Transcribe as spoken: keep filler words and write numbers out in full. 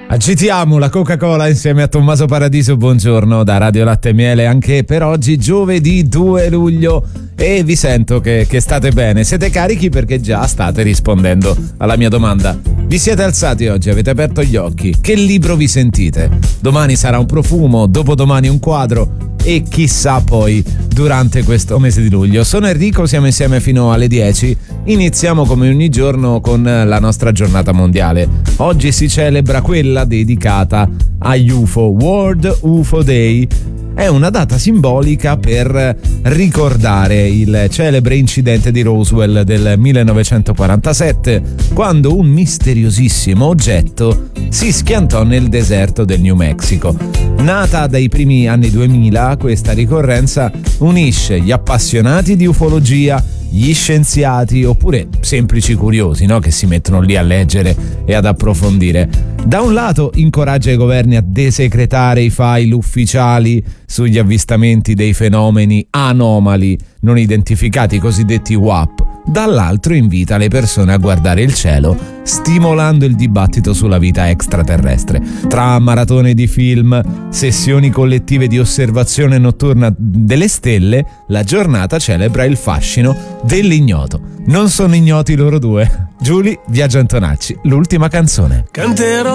Agitiamo la Coca-Cola insieme a Tommaso Paradiso. Buongiorno da Radio Latte e Miele anche per oggi, giovedì due luglio, e vi sento che, che state bene, siete carichi perché già state rispondendo alla mia domanda. Vi siete alzati oggi, avete aperto gli occhi, che libro vi sentite? Domani sarà un profumo, dopodomani un quadro e chissà poi durante questo mese di luglio. Sono Enrico, siamo insieme fino alle dieci. Iniziamo come ogni giorno con la nostra giornata mondiale. Oggi si celebra quella dedicata agli U F O, World U F O Day. È una data simbolica per ricordare il celebre incidente di Roswell del millenovecentoquarantasette, quando un misteriosissimo oggetto si schiantò nel deserto del New Mexico. Nata dai primi anni duemila, questa ricorrenza unisce gli appassionati di ufologia, gli scienziati oppure semplici curiosi, no? Che si mettono lì a leggere e ad approfondire. Da un lato incoraggia i governi a desecretare i file ufficiali sugli avvistamenti dei fenomeni anomali non identificati, i cosiddetti W A P. Dall'altro invita le persone a guardare il cielo, stimolando il dibattito sulla vita extraterrestre. Tra maratone di film, sessioni collettive di osservazione notturna delle stelle, la giornata celebra il fascino dell'ignoto. Non sono ignoti loro due. Giulia Viaggio Antonacci, l'ultima canzone. Canterò